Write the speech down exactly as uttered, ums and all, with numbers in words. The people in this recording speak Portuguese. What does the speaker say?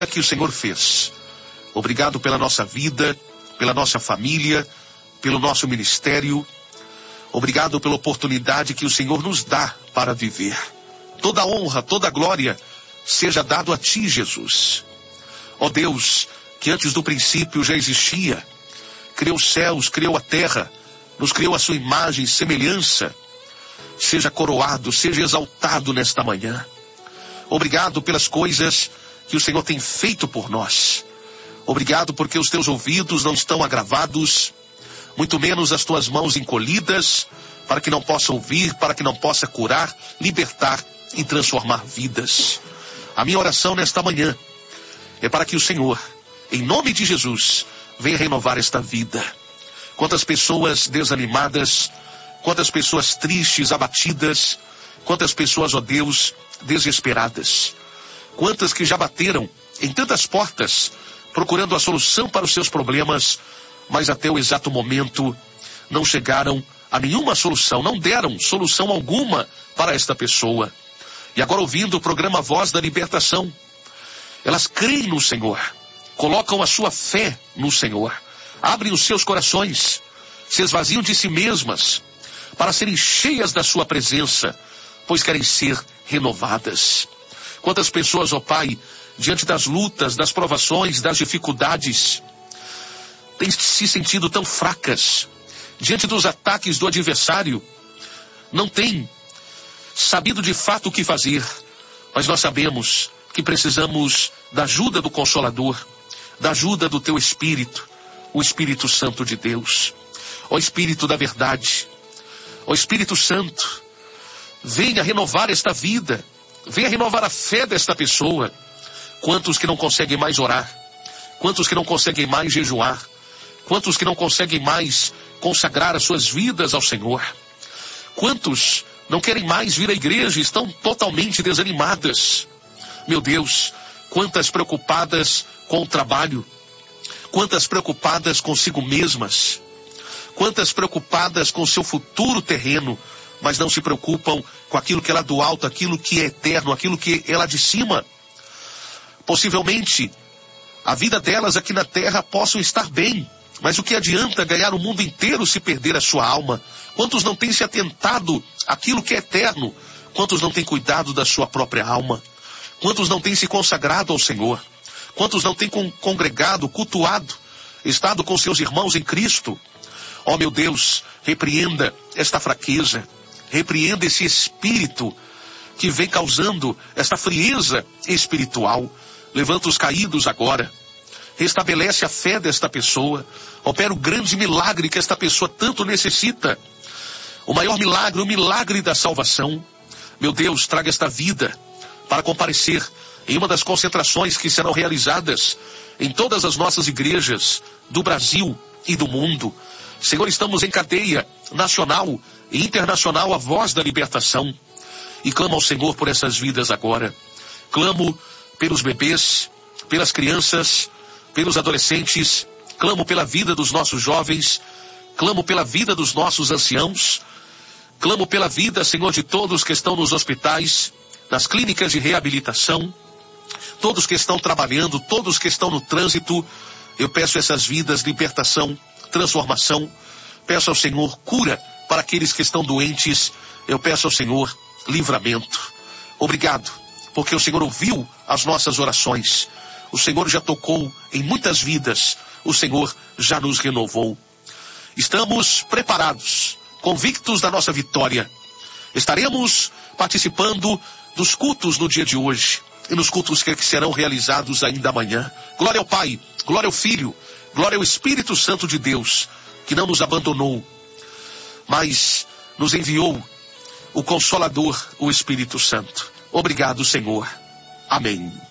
que o Senhor fez. Obrigado pela nossa vida, pela nossa família, pelo nosso ministério. Obrigado pela oportunidade que o Senhor nos dá para viver. Toda honra, toda glória seja dado a Ti, Jesus. Ó Deus, que antes do princípio já existia, criou os céus, criou a terra, nos criou a sua imagem e semelhança. Seja coroado, seja exaltado nesta manhã. Obrigado pelas coisas que o Senhor tem feito por nós. Obrigado porque os teus ouvidos não estão agravados, muito menos as tuas mãos encolhidas, para que não possa ouvir, para que não possa curar, libertar e transformar vidas. A minha oração nesta manhã é para que o Senhor, em nome de Jesus, venha renovar esta vida. Quantas pessoas desanimadas, quantas pessoas tristes, abatidas, quantas pessoas, ó Deus, desesperadas. Quantas que já bateram em tantas portas, procurando a solução para os seus problemas, mas até o exato momento não chegaram a nenhuma solução, não deram solução alguma para esta pessoa. E agora, ouvindo o programa Voz da Libertação, elas creem no Senhor, colocam a sua fé no Senhor, abrem os seus corações, se esvaziam de si mesmas, para serem cheias da sua presença, pois querem ser renovadas. Quantas pessoas, ó Pai, diante das lutas, das provações, das dificuldades, têm se sentido tão fracas, diante dos ataques do adversário, não têm sabido de fato o que fazer, mas nós sabemos que precisamos da ajuda do Consolador, da ajuda do Teu Espírito, o Espírito Santo de Deus. Ó Espírito da verdade, ó Espírito Santo, venha renovar esta vida, venha renovar a fé desta pessoa. Quantos que não conseguem mais orar, quantos que não conseguem mais jejuar, quantos que não conseguem mais consagrar as suas vidas ao Senhor, quantos não querem mais vir à igreja e estão totalmente desanimadas. Meu Deus, quantas preocupadas com o trabalho, quantas preocupadas consigo mesmas, quantas preocupadas com o seu futuro terreno, mas não se preocupam com aquilo que é lá do alto, aquilo que é eterno, aquilo que é lá de cima. Possivelmente, a vida delas aqui na terra possam estar bem, mas o que adianta ganhar o mundo inteiro se perder a sua alma? Quantos não têm se atentado àquilo que é eterno? Quantos não têm cuidado da sua própria alma? Quantos não têm se consagrado ao Senhor? Quantos não têm congregado, cultuado, estado com seus irmãos em Cristo? Ó meu Deus, repreenda esta fraqueza, repreenda esse espírito que vem causando esta frieza espiritual. Levanta os caídos agora, restabelece a fé desta pessoa, opera o grande milagre que esta pessoa tanto necessita, o maior milagre, o milagre da salvação. Meu Deus, traga esta vida para comparecer em uma das concentrações que serão realizadas em todas as nossas igrejas do Brasil e do mundo. Senhor, estamos em cadeia nacional e internacional, a Voz da Libertação, e clamo ao Senhor por essas vidas agora. Clamo pelos bebês, pelas crianças, pelos adolescentes, clamo pela vida dos nossos jovens, clamo pela vida dos nossos anciãos, clamo pela vida, Senhor, de todos que estão nos hospitais, nas clínicas de reabilitação, todos que estão trabalhando, todos que estão no trânsito. Eu peço essas vidas, libertação, transformação. Peço ao Senhor cura para aqueles que estão doentes. Eu peço ao Senhor livramento. Obrigado, porque o Senhor ouviu as nossas orações. O Senhor já tocou em muitas vidas. O Senhor já nos renovou. Estamos preparados, convictos da nossa vitória. Estaremos participando dos cultos no dia de hoje e nos cultos que serão realizados ainda amanhã. Glória ao Pai, glória ao Filho, glória ao Espírito Santo de Deus, que não nos abandonou, mas nos enviou o Consolador, o Espírito Santo. Obrigado, Senhor. Amém.